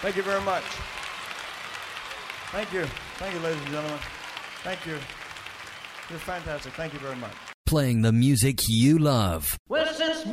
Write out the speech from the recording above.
Thank you very much. Thank you. Thank you, ladies and gentlemen. Thank you. You're fantastic. Thank you very much. Playing the music you love. Well, since